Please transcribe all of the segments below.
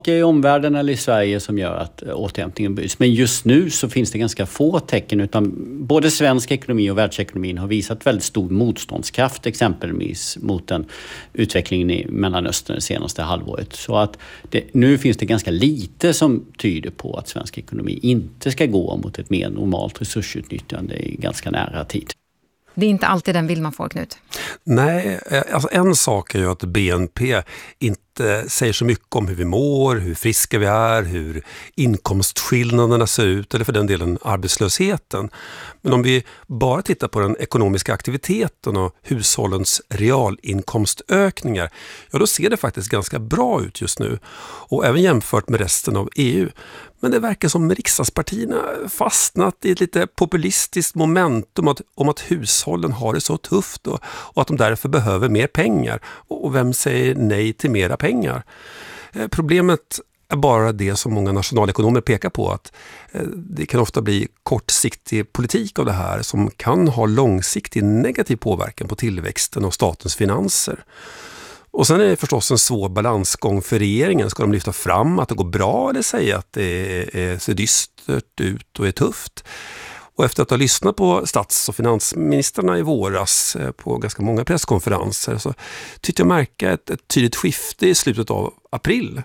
I omvärlden eller i Sverige som gör att återhämtningen bryts. Men just nu så finns det ganska få tecken, utan både svensk ekonomi och världsekonomin har visat väldigt stor motståndskraft exempelvis mot den utvecklingen i Mellanöstern det senaste halvåret. Så att nu finns det ganska lite som tyder på att svensk ekonomi inte ska gå mot ett mer normalt resursutnyttjande i ganska nära tid. Det är inte alltid den vill man få, Knut. Nej, alltså en sak är ju att BNP inte säger så mycket om hur vi mår, hur friska vi är, hur inkomstskillnaderna ser ut eller för den delen arbetslösheten. Men om vi bara tittar på den ekonomiska aktiviteten och hushållens realinkomstökningar, ja då ser det faktiskt ganska bra ut just nu och även jämfört med resten av EU. Men det verkar som riksdagspartierna fastnat i ett lite populistiskt momentum om att hushållen har det så tufft och att de därför behöver mer pengar. Och vem säger nej till mera pengar? Problemet är bara det som många nationalekonomer pekar på, att det kan ofta bli kortsiktig politik av det här som kan ha långsiktig negativ påverkan på tillväxten och statens finanser. Och sen är det förstås en svår balansgång för regeringen. Ska de lyfta fram att det går bra eller säga att det ser dystert ut och är tufft? Och efter att ha lyssnat på stats- och finansministrarna i våras på ganska många presskonferenser så tyckte jag märka ett tydligt skifte i slutet av april.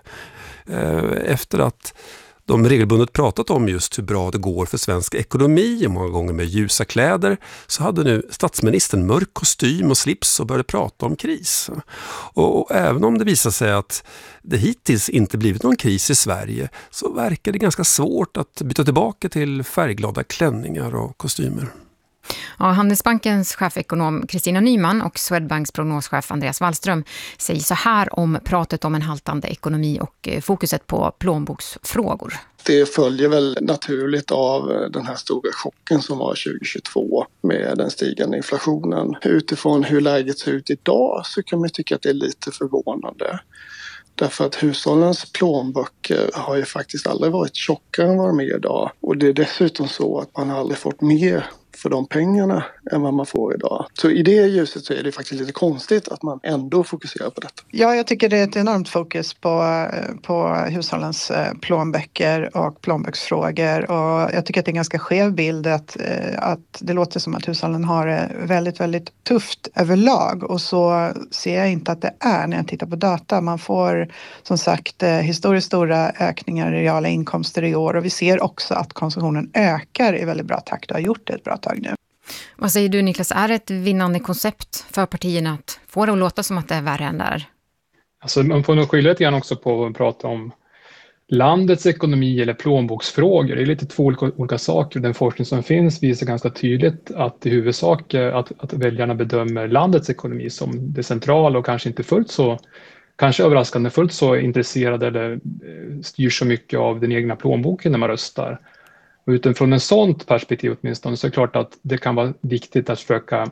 Efter att de regelbundet pratat om just hur bra det går för svensk ekonomi och många gånger med ljusa kläder, så hade nu statsministern mörk kostym och slips och började prata om kris. Och även om det visar sig att det hittills inte blivit någon kris i Sverige, så verkar det ganska svårt att byta tillbaka till färgglada klänningar och kostymer. Ja, Handelsbankens chefekonom Kristina Nyman och Swedbanks prognoschef Andreas Wallström säger så här om pratet om en haltande ekonomi och fokuset på plånboksfrågor. Det följer väl naturligt av den här stora chocken som var 2022 med den stigande inflationen. Utifrån hur läget ser ut idag så kan man tycka att det är lite förvånande. Därför att hushållens plånböcker har ju faktiskt aldrig varit tjockare än vad de är idag. Och det är dessutom så att man aldrig fått mer för de pengarna än vad man får idag. Så i det ljuset så är det faktiskt lite konstigt att man ändå fokuserar på detta. Ja, jag tycker det är ett enormt fokus på hushållens plånböcker och plånböcksfrågor. Och jag tycker att det är en ganska skev bild att det låter som att hushållen har det väldigt, väldigt tufft överlag. Och så ser jag inte att det är när jag tittar på data. Man får som sagt historiskt stora ökningar i reala inkomster i år. Och vi ser också att konsumtionen ökar i väldigt bra takt och har gjort det ett bra tag nu. Vad säger du, Niklas? Är det ett vinnande koncept för partierna att få det att låta som att det är värre än där? Alltså, man får nog skilja lite grann också på att prata om landets ekonomi eller plånboksfrågor. Det är lite två olika saker. Den forskning som finns visar ganska tydligt att i huvudsak att väljarna bedömer landets ekonomi som det centrala och kanske inte fullt så, kanske överraskande fullt så intresserade eller styr så mycket av den egna plånboken när man röstar. Och utifrån en sånt perspektiv åtminstone så är det klart att det kan vara viktigt att försöka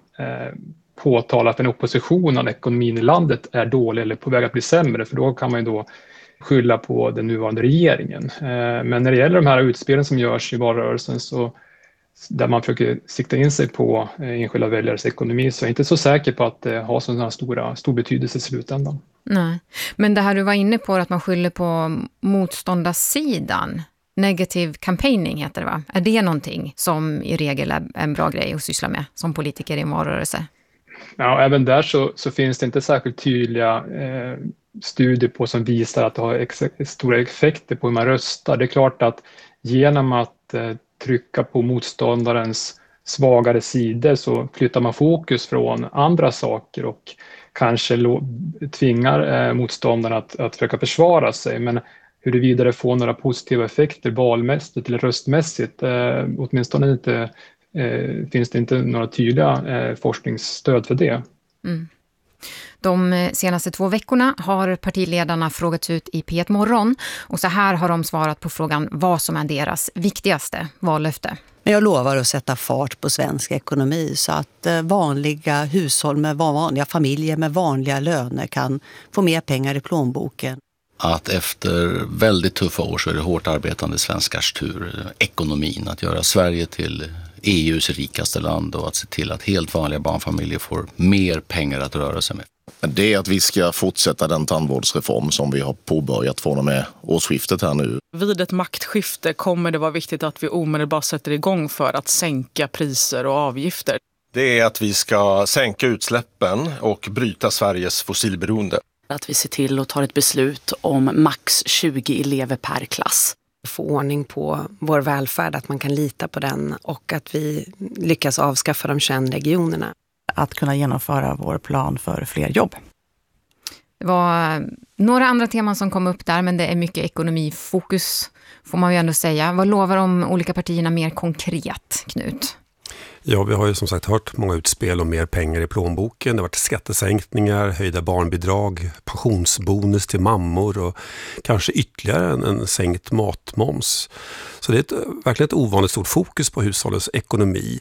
påtala för en opposition att ekonomin i landet är dålig eller på väg att bli sämre, för då kan man ju då skylla på den nuvarande regeringen. Men när det gäller de här utspelen som görs i valrörelsen så där man försöker sikta in sig på enskilda väljares ekonomi, så är jag inte så säker på att det har sån här stor betydelse i slutändan. Nej, men det här du var inne på att man skyller på motståndarsidan. Negative campaigning heter det, va? Är det någonting som i regel är en bra grej att syssla med som politiker i en valrörelse? Ja, även där så finns det inte särskilt tydliga studier på som visar att det har stora effekter på hur man röstar. Det är klart att genom att trycka på motståndarens svagare sidor så flyttar man fokus från andra saker och kanske tvingar motståndaren att försöka försvara sig. Men huruvida det får några positiva effekter valmässigt eller röstmässigt, åtminstone inte, finns det inte några tydliga forskningsstöd för det. Mm. De senaste 2 veckorna har partiledarna frågats ut i P1 Morgon och så här har de svarat på frågan vad som är deras viktigaste vallöfte. Men jag lovar att sätta fart på svensk ekonomi så att vanliga hushåll med vanliga familjer med vanliga löner kan få mer pengar i plånboken. Att efter väldigt tuffa år så är det hårt arbetande svenskars tur, ekonomin, att göra Sverige till EUs rikaste land och att se till att helt vanliga barnfamiljer får mer pengar att röra sig med. Det är att vi ska fortsätta den tandvårdsreform som vi har påbörjat från och med årsskiftet här nu. Vid ett maktskifte kommer det vara viktigt att vi omedelbart sätter igång för att sänka priser och avgifter. Det är att vi ska sänka utsläppen och bryta Sveriges fossilberoende. Att vi ser till att ta ett beslut om max 20 elever per klass. Få ordning på vår välfärd, att man kan lita på den och att vi lyckas avskaffa de 21 regionerna. Att kunna genomföra vår plan för fler jobb. Det var några andra teman som kom upp där, men det är mycket ekonomifokus får man ju ändå säga. Vad lovar de olika partierna mer konkret, Knut? Ja, vi har ju som sagt hört många utspel om mer pengar i plånboken. Det har varit skattesänkningar, höjda barnbidrag, pensionsbonus till mammor och kanske ytterligare en sänkt matmoms. Så det är verkligen ett ovanligt stort fokus på hushållens ekonomi.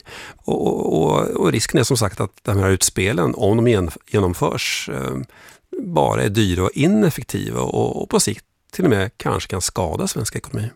Och risken är som sagt att de här utspelen, om de genomförs, bara är dyra och ineffektiva och på sikt till och med kanske kan skada svensk ekonomi.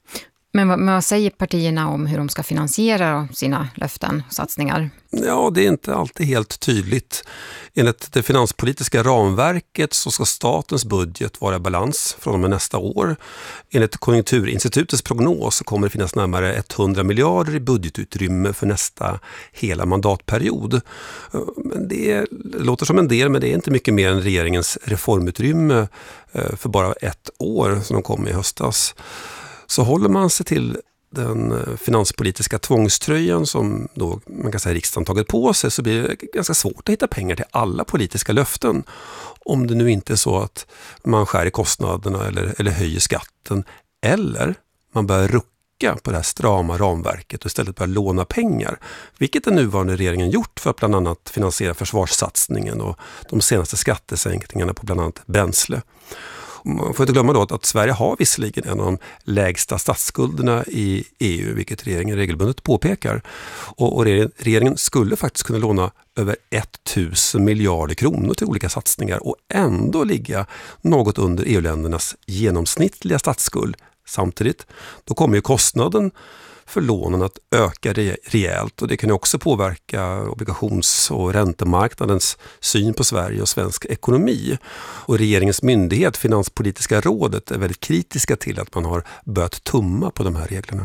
Men vad säger partierna om hur de ska finansiera sina löften och satsningar? Ja, det är inte alltid helt tydligt. Enligt det finanspolitiska ramverket så ska statens budget vara i balans från och med nästa år. Enligt Konjunkturinstitutets prognos så kommer det finnas närmare 100 miljarder i budgetutrymme för nästa hela mandatperiod. Men det låter som en del, men det är inte mycket mer än regeringens reformutrymme för bara ett år som de kom i höstas. Så håller man sig till den finanspolitiska tvångströjan som då man kan säga riksdagen tagit på sig, så blir det ganska svårt att hitta pengar till alla politiska löften. Om det nu inte är så att man skär i kostnaderna eller höjer skatten, eller man börjar rucka på det här strama ramverket och istället börjar låna pengar. Vilket den nuvarande regeringen gjort för att bland annat finansiera försvarssatsningen och de senaste skattesänkningarna på bland annat bränsle. Man får inte glömma då att Sverige har visserligen en av de lägsta statsskulderna i EU, vilket regeringen regelbundet påpekar. Och regeringen skulle faktiskt kunna låna över 1000 miljarder kronor till olika satsningar och ändå ligga något under EU-ländernas genomsnittliga statsskuld. Samtidigt, då kommer ju kostnaden för lånen att öka rejält, och det kan ju också påverka obligations- och räntemarknadens syn på Sverige och svensk ekonomi. Och regeringens myndighet, Finanspolitiska rådet, är väldigt kritiska till att man har börjat tumma på de här reglerna.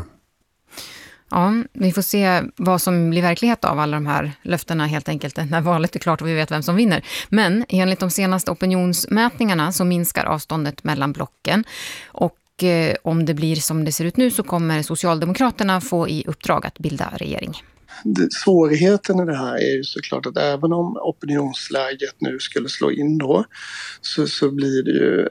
Ja, vi får se vad som blir verklighet av alla de här löftena helt enkelt när valet är klart och vi vet vem som vinner. Men enligt de senaste opinionsmätningarna så minskar avståndet mellan blocken, och om det blir som det ser ut nu så kommer Socialdemokraterna få i uppdrag att bilda regering. Svårigheten i det här är ju såklart att även om opinionsläget nu skulle slå in då, så blir det ju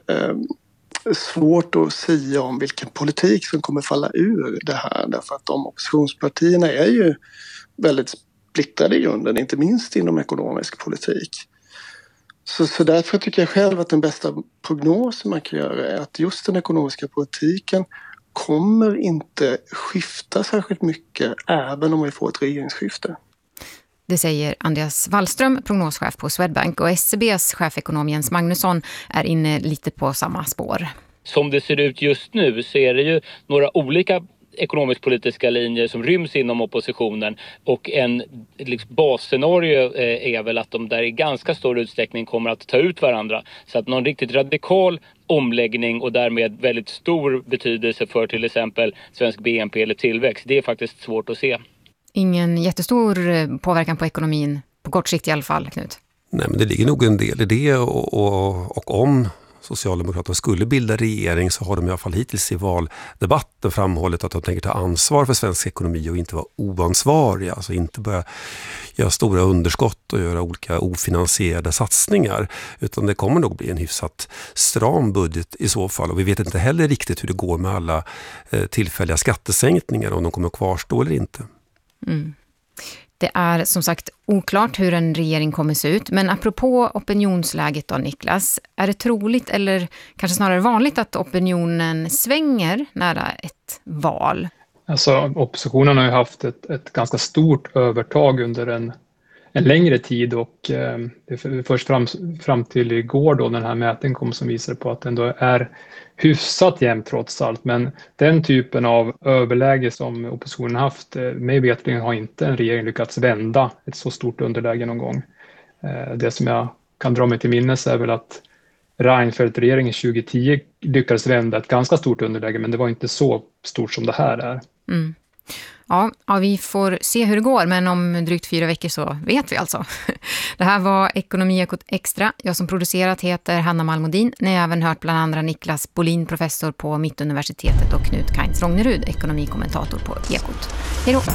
svårt att säga om vilken politik som kommer falla ur det här. Därför att de oppositionspartierna är ju väldigt splittrade i grunden, inte minst inom ekonomisk politik. Så därför tycker jag själv att den bästa prognosen man kan göra är att just den ekonomiska politiken kommer inte skifta särskilt mycket även om vi får ett regeringsskifte. Det säger Andreas Wallström, prognoschef på Swedbank, och SCBs chefekonom Jens Magnusson är inne lite på samma spår. Som det ser ut just nu så är det ju några olika ekonomisk-politiska linjer som ryms inom oppositionen, och en basscenario är väl att de där i ganska stor utsträckning kommer att ta ut varandra. Så att någon riktigt radikal omläggning och därmed väldigt stor betydelse för till exempel svensk BNP eller tillväxt, det är faktiskt svårt att se. Ingen jättestor påverkan på ekonomin, på kort sikt i alla fall, Knut? Nej, men det ligger nog en del i det, och om Socialdemokraterna skulle bilda regering så har de i alla fall hittills i valdebatten framhållit att de tänker ta ansvar för svensk ekonomi och inte vara oansvariga. Alltså inte börja göra stora underskott och göra olika ofinansierade satsningar. Utan det kommer nog bli en hyfsat stram budget i så fall. Och vi vet inte heller riktigt hur det går med alla tillfälliga skattesänkningar, om de kommer att kvarstå eller inte. Mm. Det är som sagt oklart hur en regering kommer se ut, men apropå opinionsläget då, Niklas, är det troligt eller kanske snarare vanligt att opinionen svänger nära ett val? Alltså oppositionen har ju haft ett ganska stort övertag under en längre tid, och det är först fram till igår då den här mätningen kom som visar på att det ändå är hyfsat jämnt trots allt. Men den typen av överläge som oppositionen haft, mig vetligen har inte en regering lyckats vända ett så stort underläge någon gång. Det som jag kan dra mig till minnes är väl att Reinfeldt-regeringen 2010 lyckades vända ett ganska stort underläge, men det var inte så stort som det här är. Mm. Ja, vi får se hur det går, men om drygt 4 veckor så vet vi alltså. Det här var Ekonomiekot Extra. Jag som producerat heter Hanna Malmodin. Ni har även hört bland andra Niklas Bolin, professor på Mittuniversitetet, och Knut Kainz Rognerud, ekonomikommentator på Ekot. Hej då!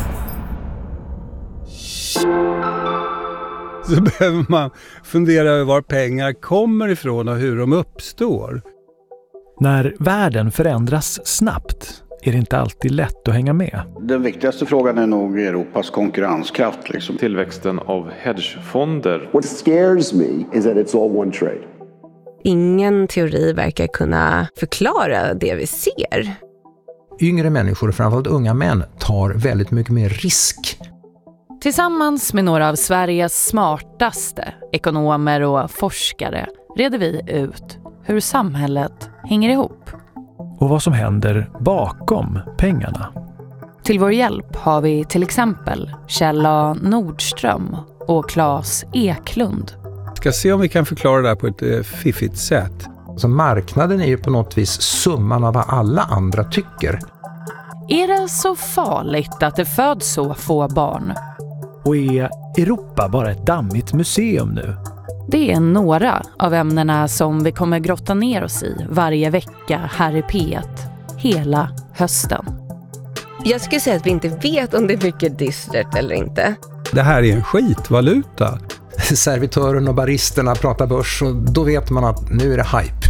Så behöver man fundera över var pengar kommer ifrån och hur de uppstår. När världen förändras snabbt är det inte alltid lätt att hänga med. Den viktigaste frågan är nog Europas konkurrenskraft. Liksom. Tillväxten av hedgefonder. What scares me is that it's all one trade. Ingen teori verkar kunna förklara det vi ser. Yngre människor, framförallt unga män, tar väldigt mycket mer risk. Tillsammans med några av Sveriges smartaste ekonomer och forskare reder vi ut hur samhället hänger ihop. Och vad som händer bakom pengarna. Till vår hjälp har vi till exempel Kjell A. Nordström och Claes Eklund. Ska se om vi kan förklara det här på ett fiffigt sätt. Så marknaden är ju på något vis summan av vad alla andra tycker. Är det så farligt att det föds så få barn? Och är Europa bara ett dammigt museum nu? Det är några av ämnena som vi kommer grotta ner oss i varje vecka här i P1 hela hösten. Jag skulle säga att vi inte vet om det är mycket dystert eller inte. Det här är en skitvaluta. Servitören och baristerna pratar börs och då vet man att nu är det hype.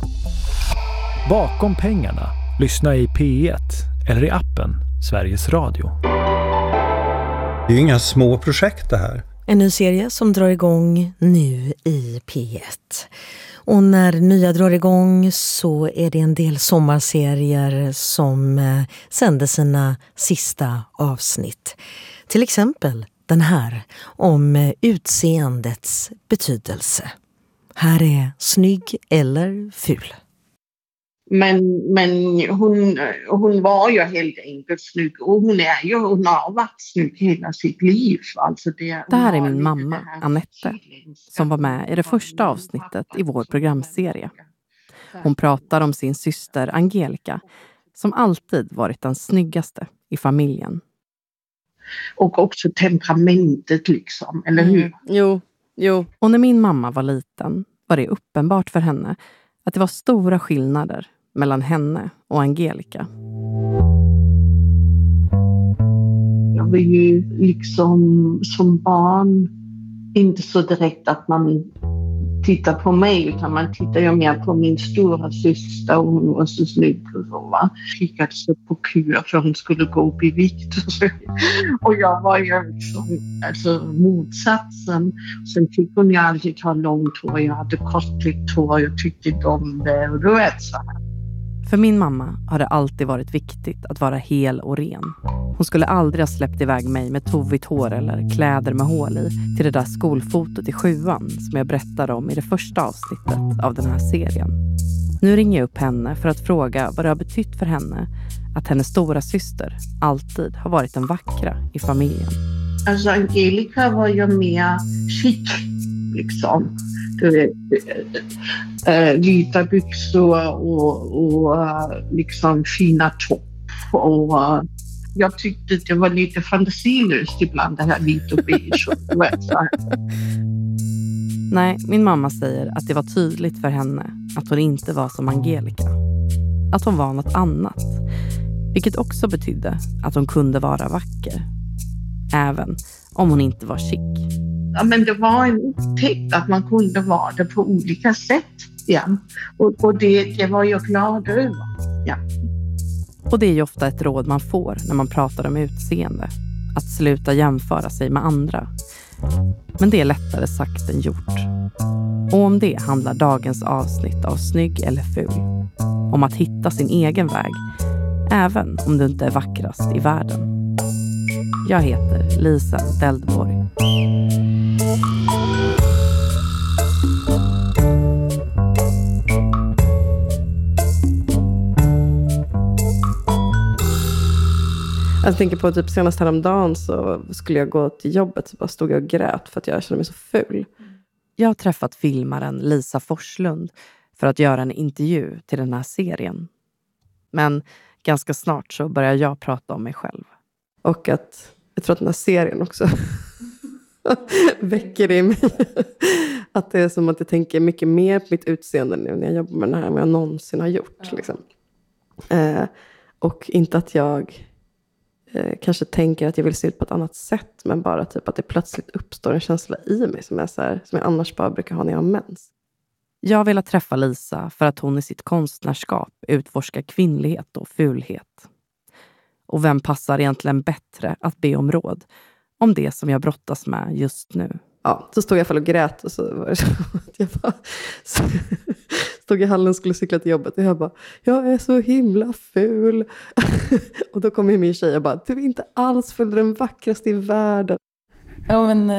Bakom pengarna. Lyssna i P1 eller i appen Sveriges Radio. Det är ju inga små projekt det här. En ny serie som drar igång nu i P1. Och när nya drar igång så är det en del sommarserier som sänder sina sista avsnitt. Till exempel den här om utseendets betydelse. Här är Snygg eller ful. Men hon var ju helt enkelt snygg och hon har varit snygg hela sitt liv. Alltså det här är min mamma, Annette, som var med i det första avsnittet i vår programserie. Hon pratar om sin syster Angelica, som alltid varit den snyggaste i familjen. Och också temperamentet liksom, eller hur? Jo. Och när min mamma var liten var det uppenbart för henne att det var stora skillnader mellan henne och Angelica. Jag var ju liksom som barn inte så direkt att man tittar på mig, utan man tittar ju mer på min stora syster och hon var så snygg och så, va. Kikade så på kur för hon skulle gå upp i vikt och så. Och jag var ju alltså motsatsen. Sen fick hon ju alltid ha långt hår, jag hade kortklippt hår, jag tyckte inte om det och då är det så här. För min mamma har det alltid varit viktigt att vara hel och ren. Hon skulle aldrig ha släppt iväg mig med tovigt hår eller kläder med hål i till det där skolfotot i 7:an som jag berättade om i det första avsnittet av den här serien. Nu ringer jag upp henne för att fråga vad det har betytt för henne att hennes stora syster alltid har varit den vackra i familjen. Alltså Angelica var ju mer chic liksom. Vita byxor och liksom fina topp. Och jag tyckte det var lite fantasilöst ibland det här vit och beige. Nej, min mamma säger att det var tydligt för henne att hon inte var som Angelica. Att hon var något annat. Vilket också betydde att hon kunde vara vacker. Även om hon inte var chic. Ja, men det var en upptäckt att man kunde vara det på olika sätt. Ja. Och det var jag glad över. Ja. Och det är ju ofta ett råd man får när man pratar om utseende. Att sluta jämföra sig med andra. Men det är lättare sagt än gjort. Och om det handlar dagens avsnitt av Snygg eller ful. Om att hitta sin egen väg. Även om du inte är vackrast i världen. Jag heter Lisa Deldborg. Jag tänker på typ senast häromdagen så skulle jag gå till jobbet så bara stod jag och grät för att jag kände mig så ful. Jag har träffat filmaren Lisa Forslund för att göra en intervju till den här serien. Men ganska snart så börjar jag prata om mig själv. Och att jag tror att den här serien också väcker det i mig. Att det är som att jag tänker mycket mer på mitt utseende nu när jag jobbar med den här än vad jag någonsin har gjort. Liksom. Och inte att jag kanske tänker att jag vill se ut på ett annat sätt. Men bara typ att det plötsligt uppstår en känsla i mig som jag annars bara brukar ha när jag har mens. Jag vill träffa Lisa för att hon i sitt konstnärskap utforskar kvinnlighet och fulhet. Och vem passar egentligen bättre att be om råd om det som jag brottas med just nu? Ja, så stod jag i alla fall och grät och så var det så att jag bara stod i hallen och skulle cykla till jobbet och jag bara, jag är så himla ful. Och då kom min tjej och bara, du är inte alls ful, den vackraste i världen. Ja, men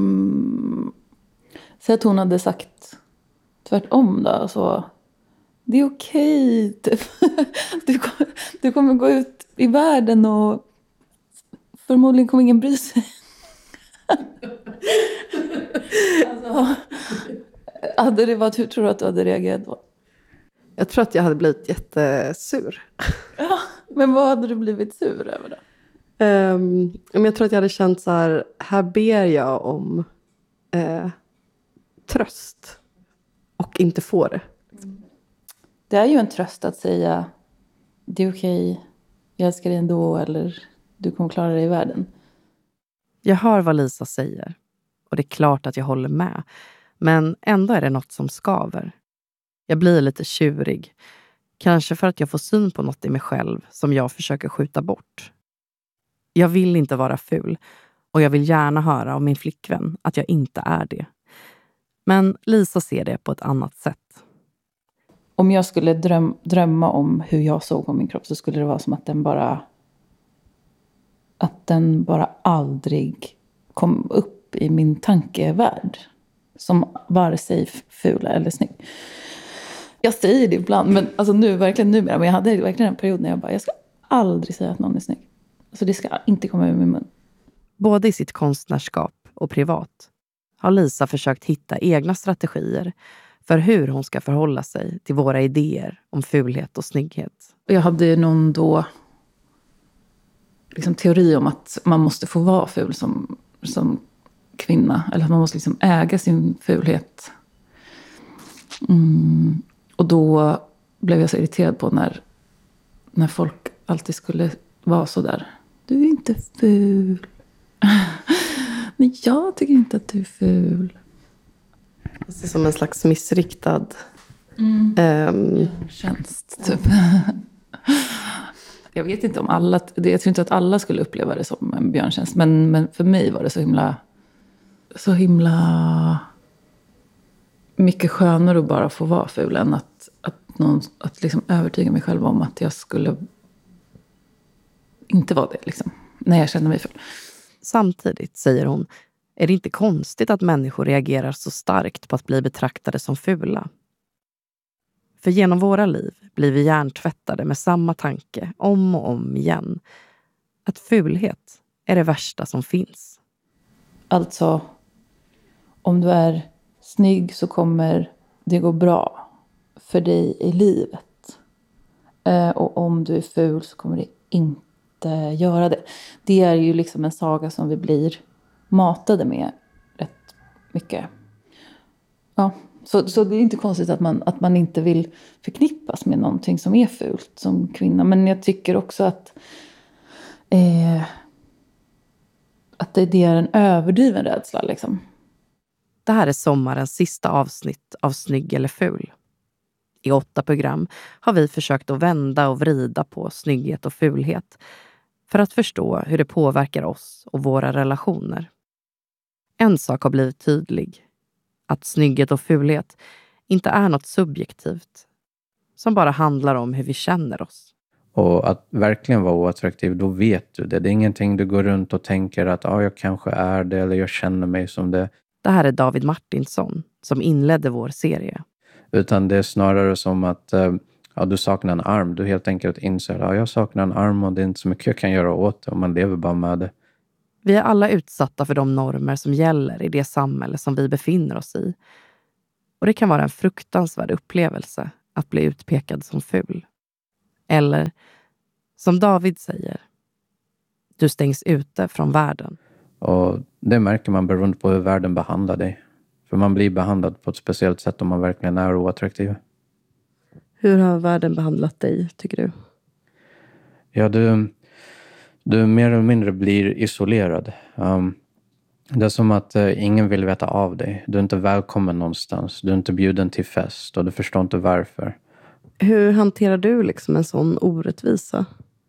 så att hon hade sagt tvärtom då, så det är okej. Typ. Du kommer gå ut i världen och förmodligen kommer ingen bry sig. Alltså, hade det varit, hur tror du att du hade reagerat då? Jag tror att jag hade blivit jättesur. Ja, men vad hade du blivit sur över då? Jag tror att jag hade känt så här ber jag om tröst och inte får det. Det är ju en tröst att säga, det är okej, jag älskar dig ändå, eller du kommer klara dig i världen. Jag hör vad Lisa säger och det är klart att jag håller med. Men ändå är det något som skaver. Jag blir lite tjurig. Kanske för att jag får syn på något i mig själv som jag försöker skjuta bort. Jag vill inte vara ful och jag vill gärna höra av min flickvän att jag inte är det. Men Lisa ser det på ett annat sätt. Om jag skulle drömma om hur jag såg på min kropp så skulle det vara som att den bara aldrig kom upp i min tankevärld. Som vare sig ful eller snygg. Jag säger det ibland, men alltså verkligen numera. Men jag hade verkligen en period när jag ska aldrig säga att någon är snygg. Alltså det ska inte komma ur min mun. Både i sitt konstnärskap och privat har Lisa försökt hitta egna strategier för hur hon ska förhålla sig till våra idéer om fulhet och snygghet. Jag hade någon då teori om att man måste få vara ful som kvinna. Eller att man måste äga sin fulhet. Och då blev jag så irriterad på när folk alltid skulle vara så där. Du är inte ful. Nej, jag tycker inte att du är ful. Det är som en slags missriktad tjänst typ. Jag vet inte om alla, jag tror inte att alla skulle uppleva det som en björntjänst. Men för mig var det så himla mycket skönare att bara få vara ful än att övertyga mig själv om att jag skulle inte vara det när jag känner mig ful. Samtidigt, säger hon, är det inte konstigt att människor reagerar så starkt på att bli betraktade som fula. För genom våra liv blir vi hjärntvättade med samma tanke om och om igen. Att fulhet är det värsta som finns. Alltså, om du är snygg så kommer det gå bra för dig i livet. Och om du är ful så kommer det inte göra det. Det är ju en saga som vi blir matade med rätt mycket. Ja, så det är inte konstigt att man inte vill förknippas med någonting som är fult som kvinna. Men jag tycker också att det är en överdriven rädsla Det här är sommarens sista avsnitt av Snygg eller ful. I 8 program har vi försökt att vända och vrida på snygghet och fulhet för att förstå hur det påverkar oss och våra relationer. En sak har blivit tydlig. Att snygghet och fulhet inte är något subjektivt som bara handlar om hur vi känner oss. Och att verkligen vara oattraktiv, då vet du det. Det är ingenting du går runt och tänker att jag kanske är det eller jag känner mig som det. Det här är David Martinsson som inledde vår serie. Utan det är snarare som att du saknar en arm. Du helt enkelt inser att jag saknar en arm och det är inte så mycket jag kan göra åt det och man lever bara med det. Vi är alla utsatta för de normer som gäller i det samhälle som vi befinner oss i. Och det kan vara en fruktansvärd upplevelse att bli utpekad som ful. Eller, som David säger, du stängs ute från världen. Och det märker man beroende på hur världen behandlar dig. För man blir behandlad på ett speciellt sätt om man verkligen är oattraktiv. Hur har världen behandlat dig, tycker du? Ja, du mer eller mindre blir isolerad. Det är som att ingen vill veta av dig. Du är inte välkommen någonstans. Du är inte bjuden till fest och du förstår inte varför. Hur hanterar du liksom en sån orättvisa?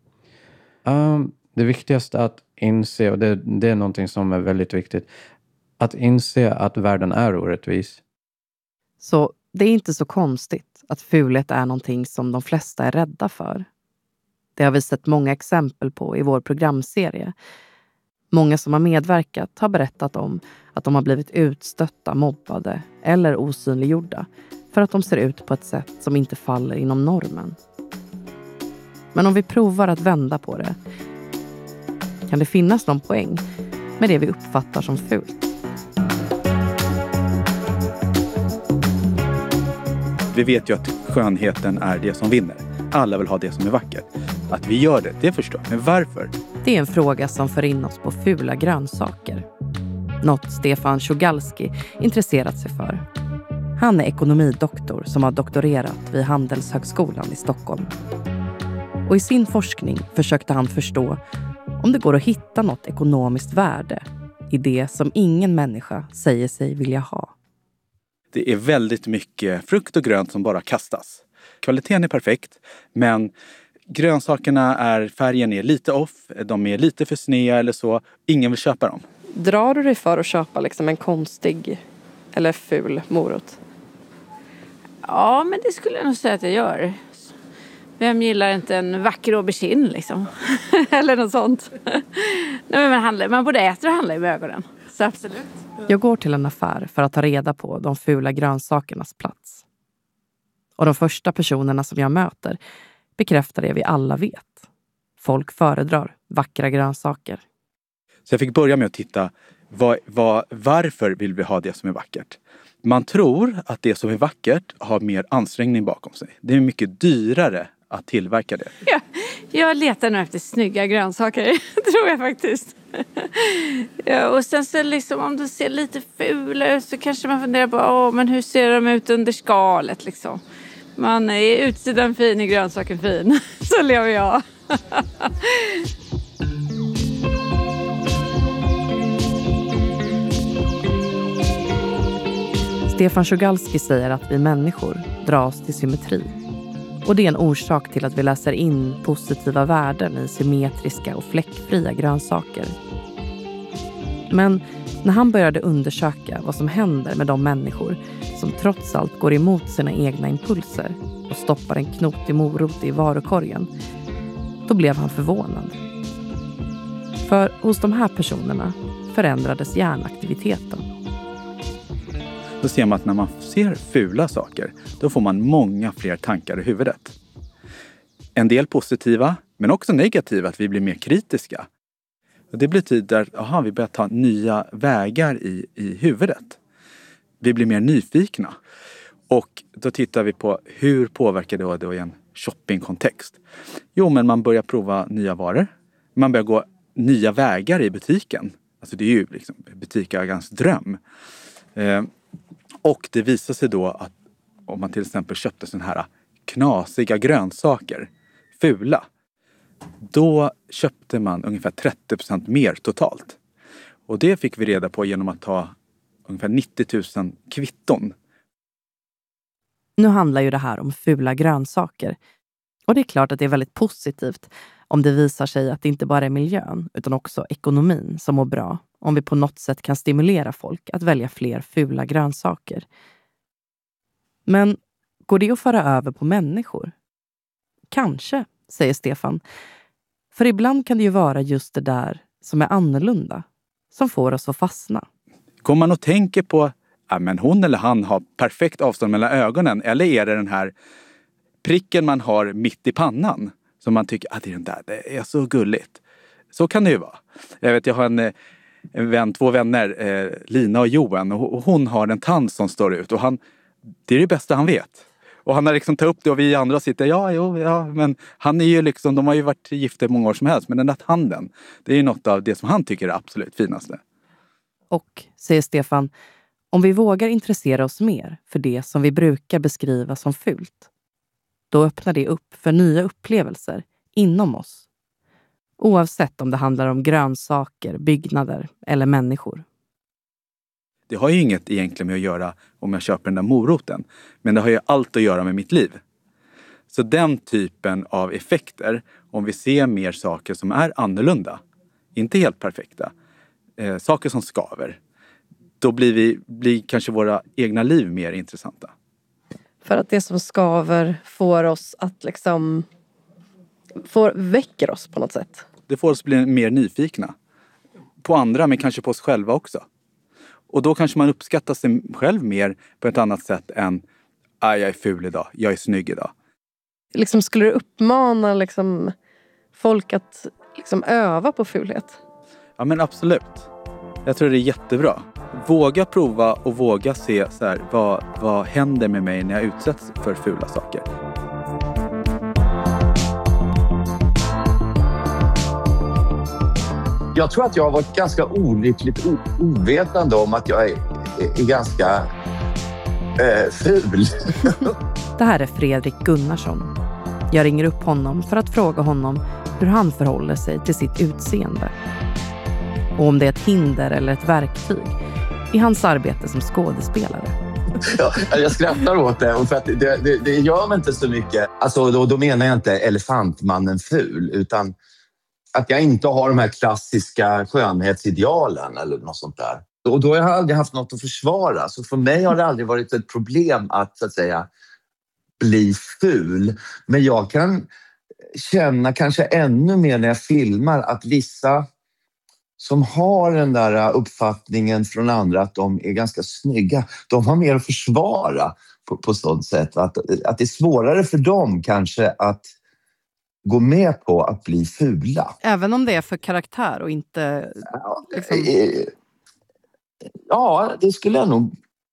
Det viktigaste är att inse, och det är någonting som är väldigt viktigt, att inse att världen är orättvis. Så det är inte så konstigt att fulhet är någonting som de flesta är rädda för. Det har vi sett många exempel på i vår programserie. Många som har medverkat har berättat om att de har blivit utstötta, mobbade eller osynliggjorda för att de ser ut på ett sätt som inte faller inom normen. Men om vi provar att vända på det, kan det finnas någon poäng med det vi uppfattar som fult? Vi vet ju att skönheten är det som vinner. Alla vill ha det som är vackert. Att vi gör det förstår jag. Men varför? Det är en fråga som för in oss på fula grönsaker. Något Stefan Szugalski intresserat sig för. Han är ekonomidoktor som har doktorerat vid Handelshögskolan i Stockholm. Och i sin forskning försökte han förstå om det går att hitta något ekonomiskt värde i det som ingen människa säger sig vilja ha. Det är väldigt mycket frukt och grönt som bara kastas. Kvaliteten är perfekt, men färgen är lite off, de är lite för sneda eller så. Ingen vill köpa dem. Drar du dig för att köpa liksom en konstig eller ful morot? Ja, men det skulle jag nog säga att jag gör. Vem gillar inte en vacker aubergine liksom? Eller något sånt. Nej, man både äter och handlar med ögonen. Så absolut. Jag går till en affär för att ta reda på de fula grönsakernas plats. Och de första personerna som jag möter bekräftar det vi alla vet. Folk föredrar vackra grönsaker. Så jag fick börja med att titta, varför vill vi ha det som är vackert? Man tror att det som är vackert har mer ansträngning bakom sig. Det är mycket dyrare att tillverka det. Ja, jag letar nog efter snygga grönsaker, tror jag faktiskt. Ja, och sen så liksom, om de ser lite fula ut så kanske man funderar på men hur ser de ut under skalet liksom. Man är utsidan fin, i grönsaken fin. Så lever jag. Stefan Szugalski säger att vi människor dras till symmetri. Och det är en orsak till att vi läser in positiva värden i symmetriska och fläckfria grönsaker. Men när han började undersöka vad som händer med de människor som trots allt går emot sina egna impulser och stoppar en knotig morot i varukorgen, då blev han förvånad. För hos de här personerna förändrades hjärnaktiviteten. Då ser man att när man ser fula saker, då får man många fler tankar i huvudet. En del positiva, men också negativa, att vi blir mer kritiska. Och det betyder att vi börjar ta nya vägar i huvudet. Vi blir mer nyfikna. Och då tittar vi på hur påverkar det då i en shoppingkontext. Jo, men man börjar prova nya varor. Man börjar gå nya vägar i butiken. Alltså det är ju liksom butiksägarens dröm. Och det visar sig då att om man till exempel köpte sådana här knasiga grönsaker, fula, då köpte man ungefär 30% mer totalt. Och det fick vi reda på genom att ta ungefär 90 000 kvitton. Nu handlar ju det här om fula grönsaker. Och det är klart att det är väldigt positivt om det visar sig att det inte bara är miljön utan också ekonomin som mår bra. Om vi på något sätt kan stimulera folk att välja fler fula grönsaker. Men går det att föra över på människor? Kanske, säger Stefan. För ibland kan det ju vara just det där som är annorlunda som får oss att fastna. Går man och tänker på men hon eller han har perfekt avstånd mellan ögonen, eller är det den här pricken man har mitt i pannan som man tycker att det är den där, det är så gulligt. Så kan det ju vara. Jag har två vänner, Lina och Johan, och hon har en tand som står ut och det är det bästa han vet. Och han har liksom tagit upp det och vi andra sitter, men han är ju liksom, de har ju varit gifta i många år som helst, men den där tanden, det är ju något av det som han tycker är absolut finaste. Och, säger Stefan, om vi vågar intressera oss mer för det som vi brukar beskriva som fult, då öppnar det upp för nya upplevelser inom oss. Oavsett om det handlar om grönsaker, byggnader eller människor. Det har ju inget egentligen med att göra om jag köper den där moroten. Men det har ju allt att göra med mitt liv. Så den typen av effekter, om vi ser mer saker som är annorlunda, inte helt perfekta, saker som skaver, då blir kanske våra egna liv mer intressanta. För att det som skaver får oss att liksom väcker oss på något sätt. Det får oss bli mer nyfikna på andra, men kanske på oss själva också. Och då kanske man uppskattar sig själv mer på ett annat sätt än jag är ful idag, jag är snygg idag. Liksom, skulle du uppmana liksom folk att liksom öva på fulhet? Ja, men absolut. Jag tror det är jättebra. Våga prova och våga se så här, vad händer med mig när jag utsätts för fula saker. Jag tror att jag har varit ganska olyckligt ovetande om att jag är ganska ful. Det här är Fredrik Gunnarsson. Jag ringer upp honom för att fråga honom hur han förhåller sig till sitt utseende. Och om det är ett hinder eller ett verktyg i hans arbete som skådespelare. Ja, jag skrattar åt det, för att det gör mig inte så mycket. Alltså, då menar jag inte elefantmannen ful, utan att jag inte har de här klassiska skönhetsidealen eller något sånt där. Och då har jag aldrig haft något att försvara. Så för mig har det aldrig varit ett problem att, så att säga, bli ful. Men jag kan känna kanske ännu mer när jag filmar att vissa som har den där uppfattningen från andra att de är ganska snygga, de har mer att försvara på sånt sätt. Att det är svårare för dem kanske att gå med på att bli fula. Även om det är för karaktär och inte... Liksom... Ja, det skulle jag nog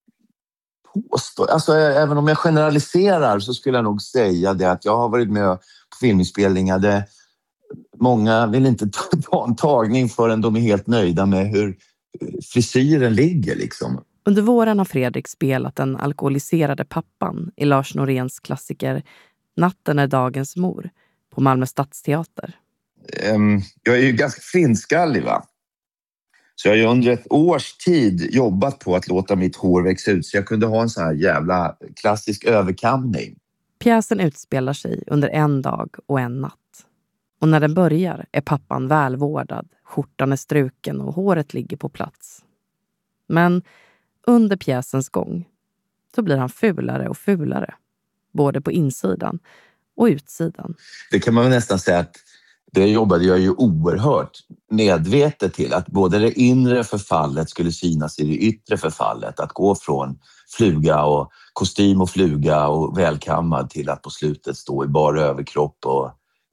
påstå. Alltså, även om jag generaliserar så skulle jag nog säga det att jag har varit med på filminspelningar där många vill inte ta en tagning förrän de är helt nöjda med hur frisyren ligger liksom. Under våren har Fredrik spelat den alkoholiserade pappan i Lars Noréns klassiker Natten är dagens mor på Malmö Stadsteater. Jag är ju ganska flinskallig, va? Så jag har ju under ett års tid jobbat på att låta mitt hår växa ut så jag kunde ha en så här jävla klassisk överkamning. Pjäsen utspelar sig under en dag och en natt. Och när den börjar är pappan välvårdad, skjortan är struken och håret ligger på plats. Men under pjäsens gång så blir han fulare och fulare. Både på insidan och utsidan. Det kan man väl nästan säga att det jobbade jag ju oerhört medvetet till. Att både det inre förfallet skulle synas i det yttre förfallet. Att gå från fluga och kostym och fluga och välkammad till att på slutet stå i bara överkropp och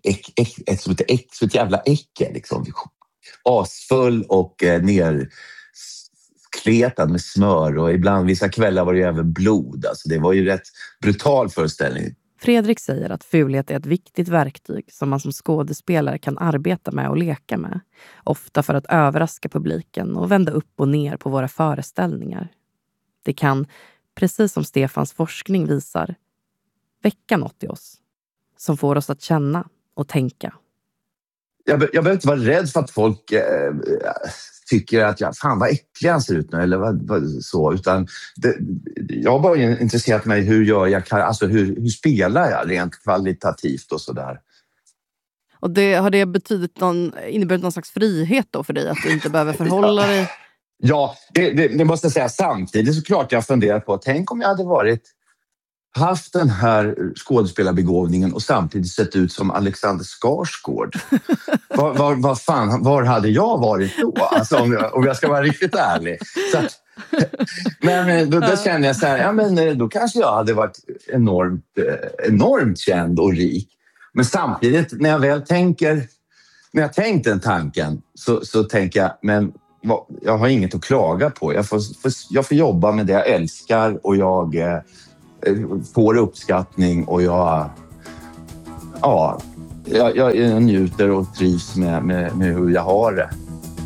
ett jävla äckel liksom. Asfull och nerkletad med smör och ibland vissa kvällar var det ju även blod. Alltså det var ju rätt brutal föreställning. Fredrik säger att fulhet är ett viktigt verktyg som man som skådespelare kan arbeta med och leka med. Ofta för att överraska publiken och vända upp och ner på våra föreställningar. Det kan, precis som Stefans forskning visar, väcka något i oss som får oss att känna och tänka. Jag behöver inte vara rädd för att folk tycker att fan vad äcklig han ser ut nu eller vad så, utan jag har bara intresserat mig hur gör jag, alltså hur spelar jag rent kvalitativt och sådär. Och har det inneburit någon slags frihet då för dig att du inte behöver förhålla dig? Ja, det måste jag säga. Samtidigt så klart jag har funderat på, tänk om jag hade haft den här skådespelarbegåvningen och samtidigt sett ut som Alexander Skarsgård. Var hade jag varit då? Alltså, om jag ska vara riktigt ärlig. Så att, men då känner jag så här, ja, men då kanske jag hade varit enormt känd och rik. Men samtidigt, när jag väl tänker när jag tänkt den tanken så tänker jag, men jag har inget att klaga på. Jag får jobba med det jag älskar och jag får uppskattning och jag njuter och trivs med hur jag har det.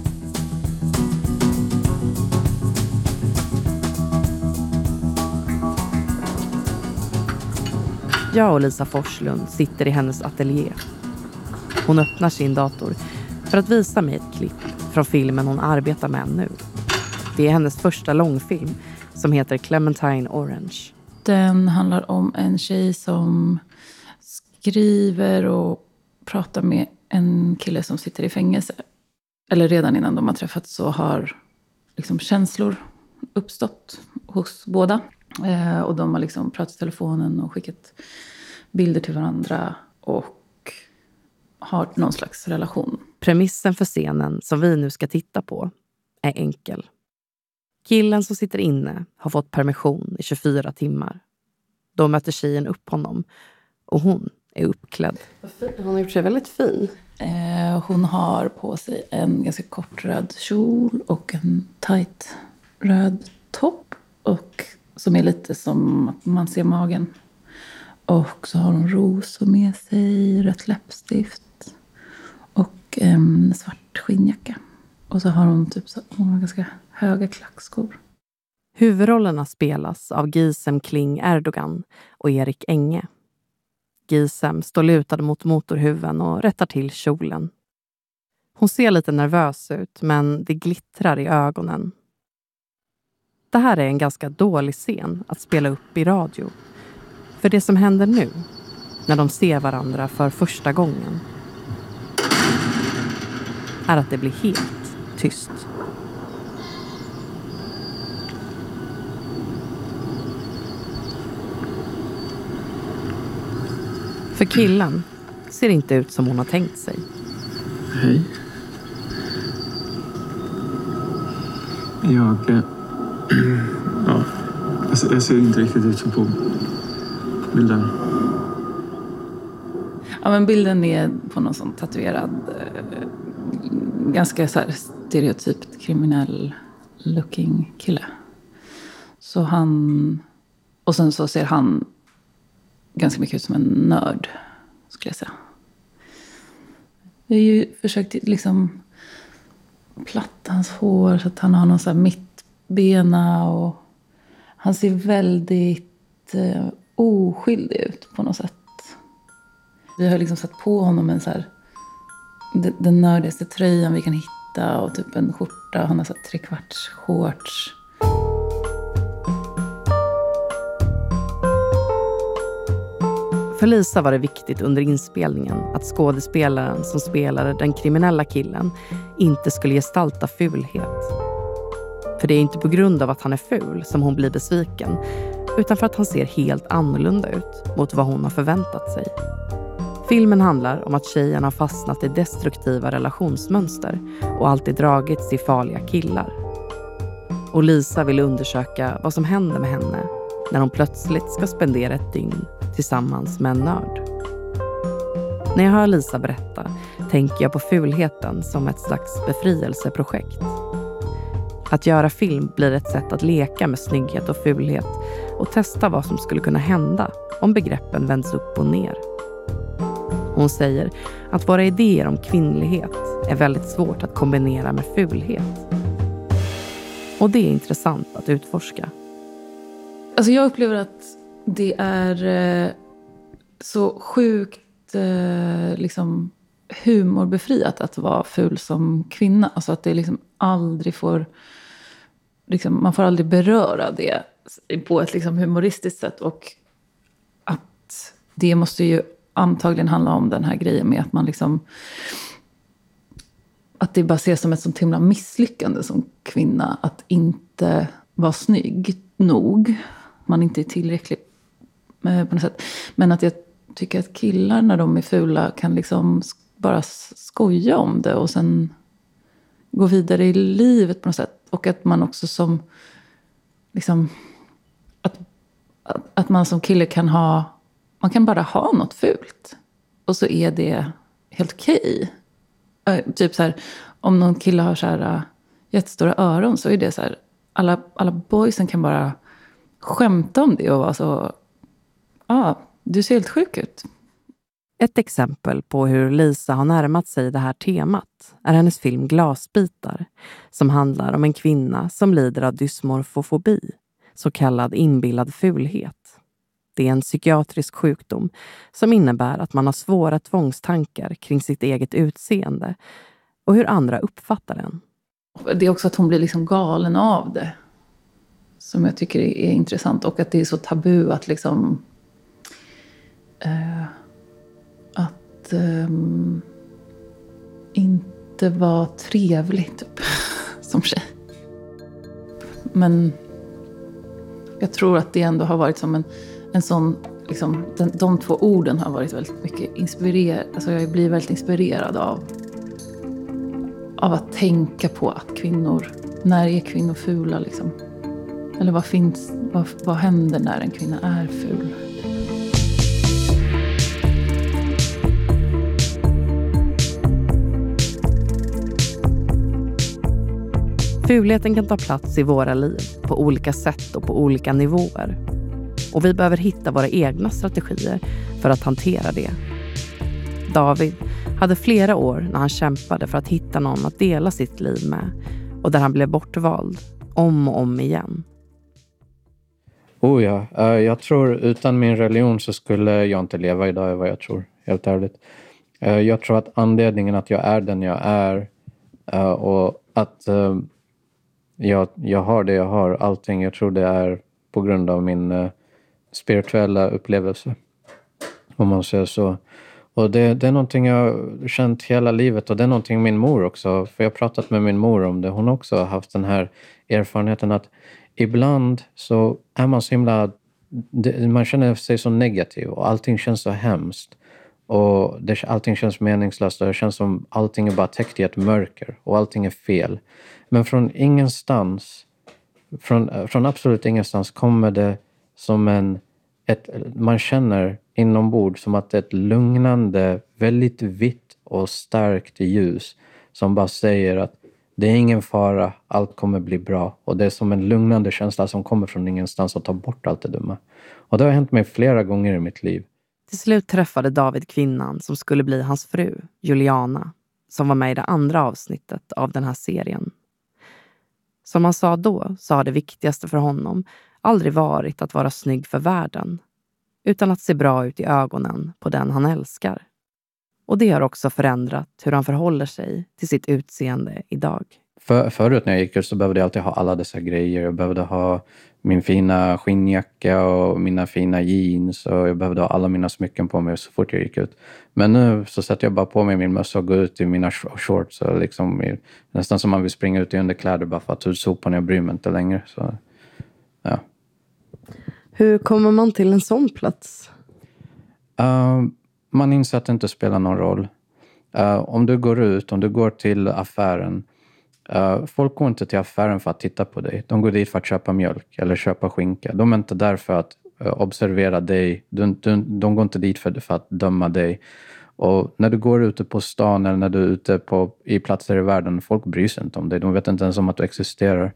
Jag och Lisa Forslund sitter i hennes ateljé. Hon öppnar sin dator för att visa mig ett klipp från filmen hon arbetar med nu. Det är hennes första långfilm som heter Clementine Orange. Den handlar om en tjej som skriver och pratar med en kille som sitter i fängelse. Eller redan innan de har träffats så har liksom känslor uppstått hos båda. Och de har liksom pratat i telefonen och skickat bilder till varandra och har någon slags relation. Premissen för scenen som vi nu ska titta på är enkel. Killen som sitter inne har fått permission i 24 timmar. Då möter tjejen upp honom och hon är uppklädd. Hon har gjort sig väldigt fin. Hon har på sig en ganska kort röd kjol och en tight röd topp. Och som är lite som att man ser magen. Och så har hon rosor med sig, rött läppstift och en svart skinnjacka. Och så har hon hon har ganska höga klackskor. Huvudrollerna spelas av Gizem Kling Erdogan och Erik Enge. Gizem står lutad mot motorhuven och rättar till kjolen. Hon ser lite nervös ut, men det glittrar i ögonen. Det här är en ganska dålig scen att spela upp i radio. För det som händer nu, när de ser varandra för första gången, är att det blir helt tyst. För killen ser inte ut som hon har tänkt sig. Hej. Jag ser inte riktigt ut som på bilden. Ja, men bilden är på någon sån tatuerad, ganska så här stereotypt kriminell looking kille. Så och sen så ser han ganska mycket ut som en nörd, skulle jag säga. Vi har ju försökt liksom platta hans hår så att han har någon så här mittbena och han ser väldigt oskyldig ut på något sätt. Vi har liksom satt på honom en så här den nördigaste tröjan vi kan hitta och typ en skjorta. Han har så här 3/4 shorts. För Lisa var det viktigt under inspelningen att skådespelaren som spelade den kriminella killen inte skulle gestalta fulhet. För det är inte på grund av att han är ful som hon blir besviken, utan för att han ser helt annorlunda ut mot vad hon har förväntat sig. Filmen handlar om att tjejen har fastnat i destruktiva relationsmönster och alltid dragits i farliga killar. Och Lisa vill undersöka vad som händer med henne när hon plötsligt ska spendera ett dygn tillsammans med en nörd. När jag hör Lisa berätta tänker jag på fulheten som ett slags befrielseprojekt. Att göra film blir ett sätt att leka med snygghet och fulhet och testa vad som skulle kunna hända om begreppen vänds upp och ner. Hon säger att våra idéer om kvinnlighet är väldigt svårt att kombinera med fulhet. Och det är intressant att utforska. Alltså jag upplever att det är så sjukt liksom humorbefriat att vara ful som kvinna. Alltså att det liksom aldrig får, liksom, man får aldrig beröra det på ett liksom humoristiskt sätt. Och att det måste ju antagligen handla om den här grejen med att man liksom, att det bara ses som ett sånt himla misslyckande som kvinna att inte vara snygg nog. Man inte är tillräcklig på något sätt. Men att jag tycker att killar när de är fula kan liksom bara skoja om det och sen gå vidare i livet på något sätt. Och att man också som liksom att man som kille kan ha, man kan bara ha något fult. Och så är det helt okej. Typ så här, om någon kille har så här jättestora öron så är det så här, alla boysen kan bara skämta om det och vara så, du ser helt sjuk ut. Ett exempel på hur Lisa har närmat sig det här temat är hennes film Glasbitar, som handlar om en kvinna som lider av dysmorfofobi, så kallad inbillad fulhet. Det är en psykiatrisk sjukdom som innebär att man har svåra tvångstankar kring sitt eget utseende och hur andra uppfattar den. Det är också att hon blir liksom galen av det, som jag tycker är intressant, och att det är så tabu att liksom inte vara trevlig typ, som tjej. Men jag tror att det ändå har varit som en sån, liksom, de två orden har varit väldigt mycket inspirerad. Alltså jag blir väldigt inspirerad av att tänka på att kvinnor, när är kvinnor fula liksom? Eller vad händer när en kvinna är ful? Fulheten kan ta plats i våra liv på olika sätt och på olika nivåer. Och vi behöver hitta våra egna strategier för att hantera det. David hade flera år när han kämpade för att hitta någon att dela sitt liv med, och där han blev bortvald om och om igen. Jag tror utan min religion så skulle jag inte leva idag, vad jag tror, helt ärligt. Jag tror att anledningen att jag är den jag är och att jag har det jag har, allting, jag tror det är på grund av min spirituella upplevelse, om man säger så. Och det är någonting jag har känt hela livet, och det är någonting min mor också, för jag har pratat med min mor om det. Hon har också haft den här erfarenheten att ibland så är man så himla, man känner sig så negativ och allting känns så hemskt. Och allting känns meningslöst och det känns som allting är bara täckt i ett mörker och allting är fel. Men från ingenstans, från absolut ingenstans kommer det som man känner inombords som att det är ett lugnande, väldigt vitt och starkt ljus som bara säger att det är ingen fara, allt kommer bli bra. Och det är som en lugnande känsla som kommer från ingenstans och tar bort allt det dumma. Och det har hänt mig flera gånger i mitt liv. Till slut träffade David kvinnan som skulle bli hans fru, Juliana, som var med i det andra avsnittet av den här serien. Som han sa då, så har det viktigaste för honom aldrig varit att vara snygg för världen, utan att se bra ut i ögonen på den han älskar. Och det har också förändrat hur han förhåller sig till sitt utseende idag. Förut när jag gick ut så behövde jag alltid ha alla dessa grejer. Jag behövde ha min fina skinnjacka och mina fina jeans. Och jag behövde ha alla mina smycken på mig så fort jag gick ut. Men nu så sätter jag bara på mig min mössa och går ut i mina shorts. Och liksom, nästan som man vill springa ut i underkläder bara för att ta ut soporna. Jag bryr mig inte längre. Så, ja. Hur kommer man till en sån plats? Man inser att det inte spelar någon roll. Om du går till affären. Folk går inte till affären för att titta på dig. De går dit för att köpa mjölk eller köpa skinka. De är inte där för att observera dig. De går inte dit för att döma dig. Och när du går ute på stan eller när du är ute i platser i världen, folk bryr sig inte om dig. De vet inte ens om att du existerar.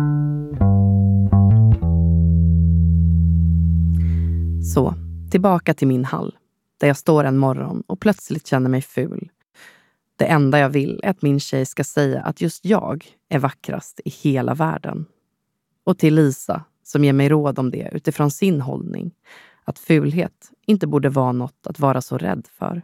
Så, tillbaka till min hall. Där jag står en morgon och plötsligt känner mig ful. Det enda jag vill är att min tjej ska säga att just jag är vackrast i hela världen. Och till Lisa, som ger mig råd om det utifrån sin hållning. Att fulhet inte borde vara något att vara så rädd för.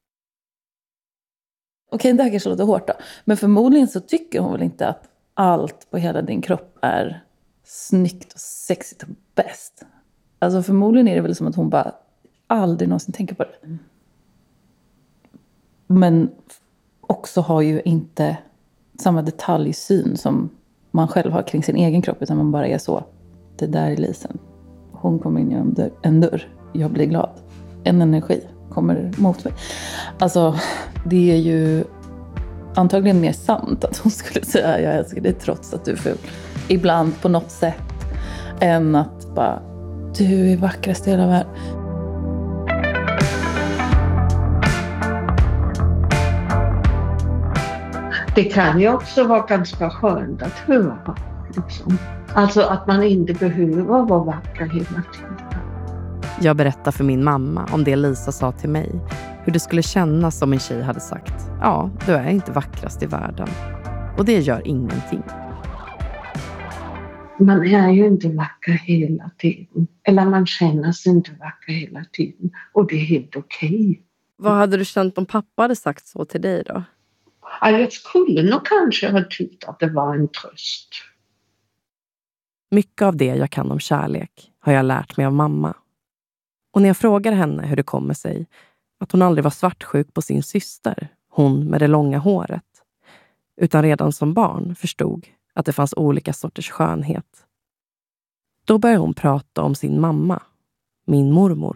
Okej, det här kanske låter hårt då. Men förmodligen så tycker hon väl inte att allt på hela din kropp är snyggt och sexigt och bäst. Alltså förmodligen är det väl som att hon bara aldrig någonsin tänker på det. Men också har ju inte samma detaljsyn som man själv har kring sin egen kropp. Utan man bara är så. Det där är Lisen. Hon kommer in genom en dörr. Jag blir glad. En energi kommer mot mig. Alltså det är ju antagligen mer sant att hon skulle säga jag älskar dig trots att du är ful. Ibland på något sätt. Än att bara du är vackrast i hela världen. Det kan ju också vara ganska skönt att höra. Liksom. Alltså att man inte behöver vara vacker hela tiden. Jag berättar för min mamma om det Lisa sa till mig. Hur det skulle kännas om en tjej hade sagt: ja, du är inte vackrast i världen. Och det gör ingenting. Man är ju inte vacker hela tiden. Eller man känner sig inte vacker hela tiden. Och det är helt okej. Vad hade du känt om pappa hade sagt så till dig då? Jag skulle nog kanske ha tyckt att det var en tröst. Mycket av det jag kan om kärlek har jag lärt mig av mamma. Och när jag frågar henne hur det kommer sig att hon aldrig var svartsjuk på sin syster, hon med det långa håret, utan redan som barn förstod att det fanns olika sorters skönhet. Då började hon prata om sin mamma, min mormor.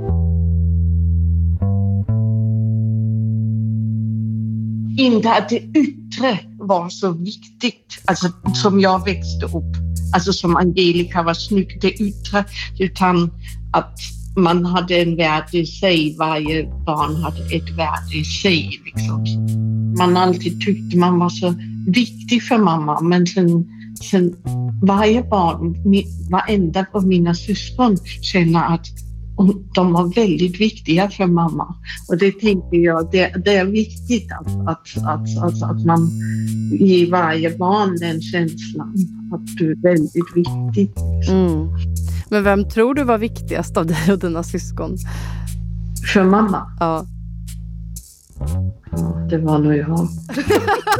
Inte att det yttre var så viktigt, alltså som jag växte upp. Alltså som Angelica var snygg, det yttre, utan att man hade en värde i sig, varje barn hade ett värde i sig. Liksom. Man alltid tyckte man var så viktig för mamma, men sen varje barn, varenda av mina syskon känner att de var väldigt viktiga för mamma. Och det tänker jag, det är viktigt att man ger varje barn den känslan att du är väldigt viktig. Mm. Men vem tror du var viktigast av dig och dina syskon? För mamma? Ja. Ja, det var nog jag.